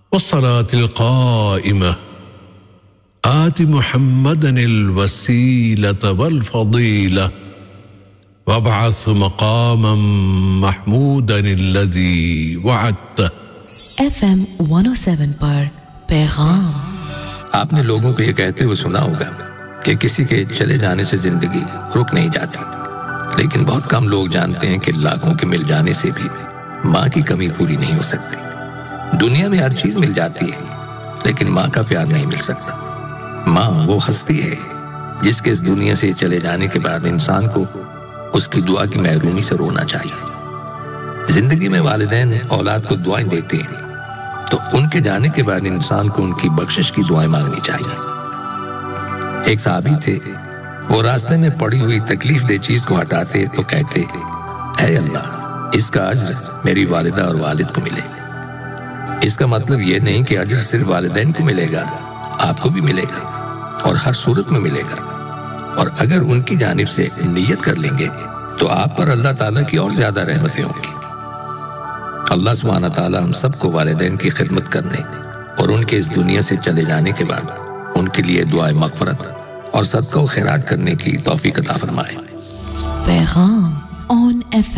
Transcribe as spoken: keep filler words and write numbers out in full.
والصلاة القائمة آت محمدا الوسيلة والفضيلة وابعث مقاما محمودا الذي وعدته. ایف ایم ون او سیون پر پیغام. آپ نے لوگوں کو یہ کہتے ہوئے سنا ہوگا کہ کسی کے چلے جانے سے زندگی رک نہیں جاتی، لیکن بہت کم لوگ جانتے ہیں کہ لاکھوں کے مل جانے سے بھی ماں کی کمی پوری نہیں ہو سکتی. دنیا میں ہر چیز مل جاتی ہے لیکن ماں کا پیار نہیں مل سکتا. ماں وہ ہستی ہے جس کے اس دنیا سے چلے جانے کے بعد انسان کو اس کی دعا کی محرومی سے رونا چاہیے. زندگی میں والدین اولاد کو دعائیں دیتے ہیں تو ان کے جانے کے بعد انسان کو ان کی بخشش کی دعائیں مانگنی چاہیے. ایک صحابی تھے، وہ راستے میں پڑی ہوئی تکلیف دہ چیز کو ہٹاتے تو کہتے، اے اللہ اس کا اجر میری والدہ اور والد کو ملے. اس کا مطلب یہ نہیں کہ اجر صرف والدین کو ملے گا، آپ کو بھی ملے گا اور ہر صورت میں ملے گا. اور اگر ان کی جانب سے نیت کر لیں گے تو آپ پر اللہ تعالیٰ کی اور زیادہ رحمتیں ہوں گی. اللہ سبحانہ تعالیٰ ہم سب کو والدین کی خدمت کرنے اور ان کے اس دنیا سے چلے جانے کے بعد ان کے لیے دعائے مغفرت اور صدقہ و خیرات کرنے کی توفیق عطا فرمائے. پیغام آن ایف